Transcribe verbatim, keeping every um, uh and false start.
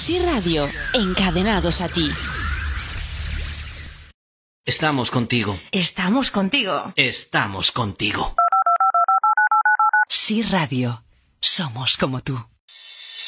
Sí Radio, encadenados a ti. Estamos contigo. Estamos contigo. Estamos contigo. Sí Radio, somos como tú.